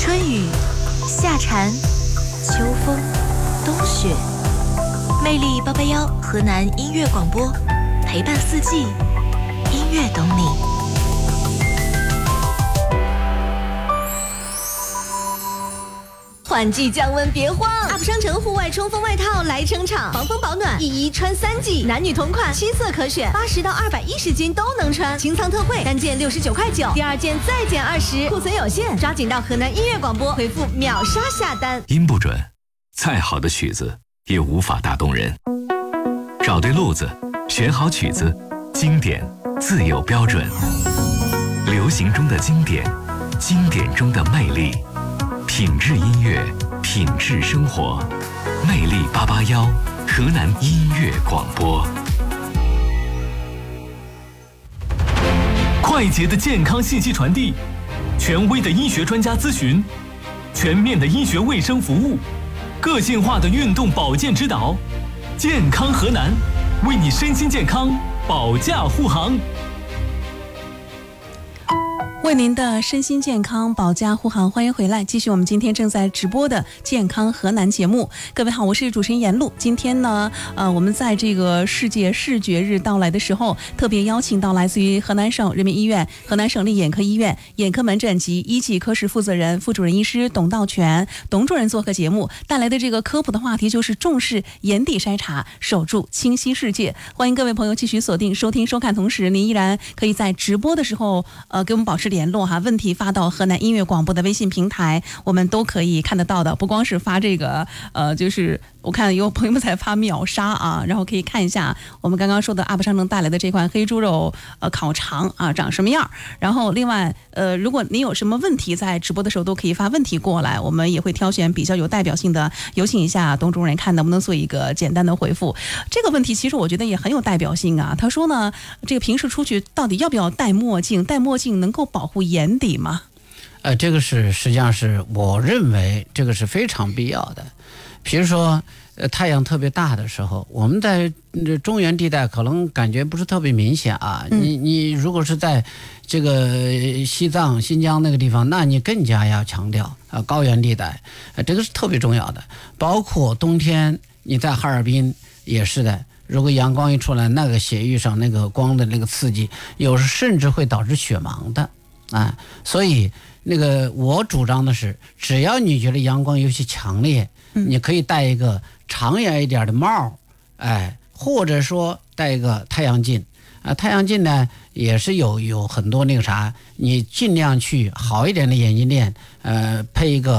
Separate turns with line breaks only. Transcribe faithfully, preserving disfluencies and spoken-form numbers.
春雨、夏蝉、秋风、冬雪，魅力八八幺河南音乐广播，陪伴四季，音乐懂你。
换季降温别慌 ，U P 商城户外冲锋外套来撑场，防风保暖，一衣穿三季，男女同款，七色可选，八十到二百一十斤都能穿。清仓特惠，单件六十九块九，第二件再减二十，库存有限，抓紧到河南音乐广播回复秒杀下单。
音不准，再好的曲子也无法打动人。找对路子，选好曲子，经典自有标准。流行中的经典，经典中的魅力。品质音乐，品质生活，魅力八八幺，河南音乐广播。
快捷的健康信息传递，权威的医学专家咨询，全面的医学卫生服务，个性化的运动保健指导，健康河南，为你身心健康保驾护航。
为您的身心健康保驾护航，欢迎回来，继续我们今天正在直播的健康河南节目。各位好，我是主持人严露。今天呢，呃，我们在这个世界视觉日到来的时候，特别邀请到来自于河南省人民医院、河南省立眼科医院眼科门诊及一级科室负责人、副主任医师董道全董主任做客节目，带来的这个科普的话题就是重视眼底筛查，守住清晰世界。欢迎各位朋友继续锁定收听收看，同时您依然可以在直播的时候，呃，给我们保持联联络哈，问题发到河南音乐广播的微信平台，我们都可以看得到的。不光是发这个，呃，就是我看有朋友们在发秒杀啊，然后可以看一下我们刚刚说的 U P 商城带来的这款黑猪肉呃烤肠啊长什么样。然后另外呃，如果您有什么问题，在直播的时候都可以发问题过来，我们也会挑选比较有代表性的，有请一下董主任看能不能做一个简单的回复。这个问题其实我觉得也很有代表性啊。他说呢，这个平时出去到底要不要戴墨镜？戴墨镜能够保护眼底吗？
呃，这个是实际上是我认为这个是非常必要的。比如说，呃，太阳特别大的时候，我们在中原地带可能感觉不是特别明显啊。嗯、你你如果是在这个西藏、新疆那个地方，那你更加要强调啊，高原地带，呃，这个是特别重要的。包括冬天你在哈尔滨也是的。如果阳光一出来，那个血域上那个光的那个刺激，有时甚至会导致血盲的啊。所以那个我主张的是，只要你觉得阳光尤其强烈，嗯、你可以戴一个长远一点的帽，哎，或者说戴一个太阳镜啊。太阳镜呢也是有有很多那个啥，你尽量去好一点的眼镜店，呃，配一个